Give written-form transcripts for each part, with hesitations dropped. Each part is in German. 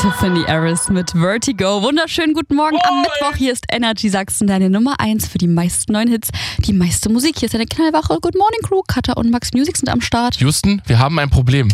Tiffany Harris mit Vertigo. Wunderschönen guten Morgen am Mittwoch. Hier ist Energy Sachsen, deine Nummer 1 für die meisten neuen Hits, die meiste Musik. Hier ist deine Knallwache. Good Morning Crew. Katha und Max Music sind am Start. Houston, wir haben ein Problem.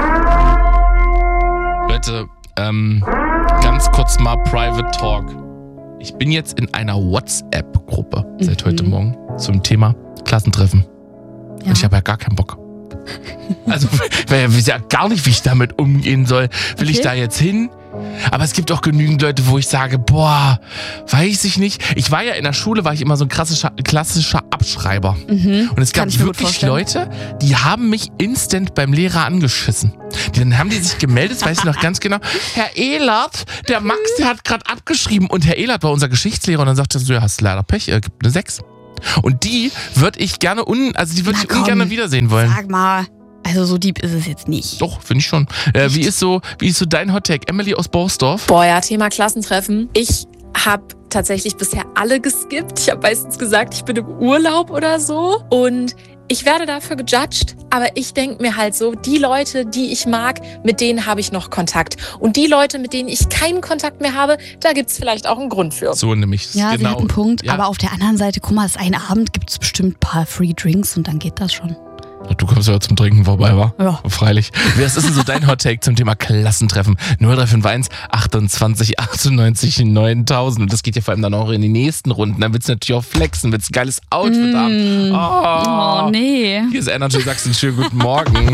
Leute, ganz kurz mal Private Talk. Ich bin jetzt in einer WhatsApp-Gruppe seit heute Morgen zum Thema Klassentreffen. Ja. Und ich habe ja gar keinen Bock. Also, ich weiß ja gar nicht, wie ich damit umgehen soll. Will ich da jetzt hin? Aber es gibt auch genügend Leute, wo ich sage, boah, weiß ich nicht. Ich war ja in der Schule, war ich immer so ein klassischer Abschreiber. Und es gab wirklich Leute, die haben mich instant beim Lehrer angeschissen. Dann haben die sich gemeldet, weiß ich noch ganz genau. Herr Ehlert, der Max, der hat gerade abgeschrieben. Und Herr Ehlert war unser Geschichtslehrer und dann sagte er so, ja, hast leider Pech, er gibt eine 6. Und die würde ich gerne ungern wiedersehen wollen. Sag mal, also so deep ist es jetzt nicht. Doch, finde ich schon. Wie ist so dein Hottag? Emily aus Borsdorf? Boah, ja, Thema Klassentreffen. Ich habe tatsächlich bisher alle geskippt. Ich habe meistens gesagt, ich bin im Urlaub oder so. Und ich werde dafür gejudged, aber ich denke mir halt so, die Leute, die ich mag, mit denen habe ich noch Kontakt. Und die Leute, mit denen ich keinen Kontakt mehr habe, da gibt es vielleicht auch einen Grund für. So nämlich. Ja, genau. sie hat einen Punkt. Ja. Aber auf der anderen Seite, guck mal, es ist ein Abend, gibt es bestimmt ein paar Free Drinks und dann geht das schon. Du kommst ja zum Trinken vorbei, wa? Ja. Freilich. Was ist denn so dein Hottake zum Thema Klassentreffen? 0351 28 98 9000. Und das geht ja vor allem dann auch in die nächsten Runden. Dann willst du natürlich auch flexen, willst ein geiles Outfit haben. Oh, nee. Hier ist Energy Sachsen. Schönen guten Morgen.